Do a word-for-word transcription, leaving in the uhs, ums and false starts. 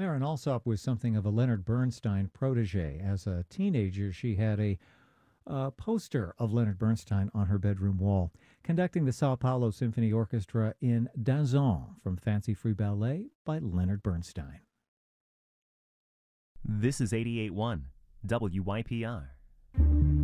Marin Alsop was something of a Leonard Bernstein protege. As a teenager, she had a uh, poster of Leonard Bernstein on her bedroom wall, conducting the Sao Paulo Symphony Orchestra in Danzon from Fancy Free Ballet by Leonard Bernstein. This is eighty-eight point one W Y P R.